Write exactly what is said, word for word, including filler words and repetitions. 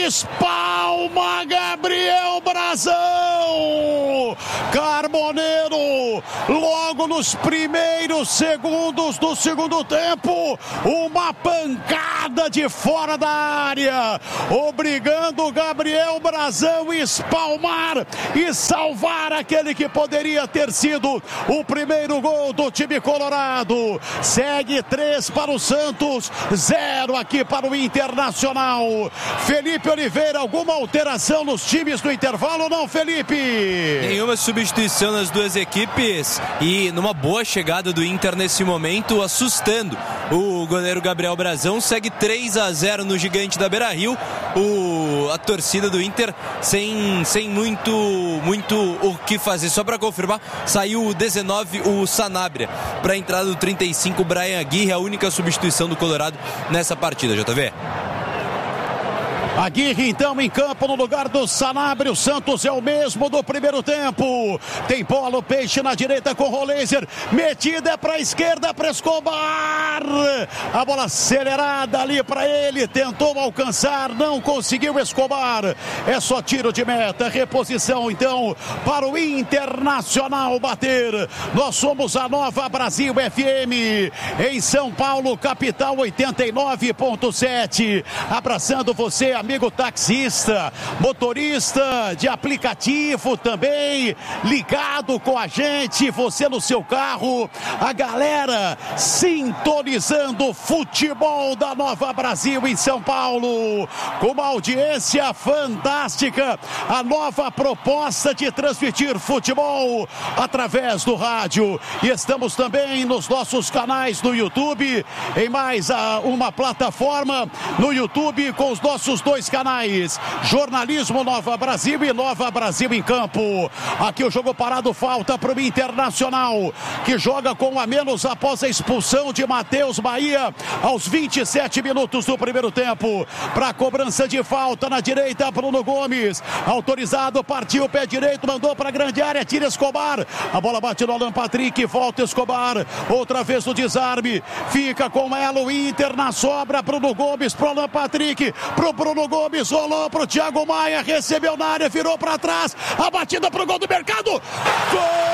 espalma Gabriel Brazão. Carboneiro, logo nos primeiros segundos do segundo tempo, uma pancada de fora da área, obrigando o Gabriel Brazão a espalmar e salvar aquele que poderia ter sido o primeiro gol do time colorado. Segue três para o Santos, zero aqui para o Internacional. Felipe Oliveira, alguma alteração nos times do intervalo ou não, Felipe? Nenhuma substituição nas duas equipes e numa boa chegada do Inter nesse momento, assustando o goleiro Gabriel Brazão. Segue três a zero no gigante da Beira-Rio. O, a torcida do Inter sem, sem muito, muito o que fazer. Só para confirmar, saiu o dezenove, o Sanabria, para a entrada do trinta e cinco, o Brian Aguirre, a única substituição do Colorado nessa partida, J V. Aguirre então em campo no lugar do Sanabria. O Santos é o mesmo do primeiro tempo. Tem bola, o Peixe na direita com o Roleiser. Metida para a esquerda para Escobar. A bola acelerada ali para ele. Tentou alcançar, não conseguiu Escobar. É só tiro de meta. Reposição então para o Internacional bater. Nós somos a Nova Brasil F M em São Paulo, capital, oitenta e nove ponto sete. Abraçando você, amigo taxista, motorista de aplicativo também, ligado com a gente, você no seu carro, a galera sintonizando o futebol da Nova Brasil em São Paulo, com uma audiência fantástica, a nova proposta de transmitir futebol através do rádio, e estamos também nos nossos canais do YouTube, em mais uma plataforma no YouTube com os nossos dois canais, Jornalismo Nova Brasil e Nova Brasil em Campo. Aqui o jogo parado, falta para o Internacional, que joga com a menos após a expulsão de Matheus Bahia aos vinte e sete minutos do primeiro tempo. Para a cobrança de falta na direita, Bruno Gomes, autorizado, partiu o pé direito, mandou para a grande área, tira Escobar, a bola bate no Alan Patrick, volta Escobar, outra vez o desarme, fica com ela o Inter na sobra, Bruno Gomes pro Alan Patrick, pro Bruno Gomes, rolou pro Thiago Maia, recebeu na área, virou para trás, a batida pro gol do Mercado, gol!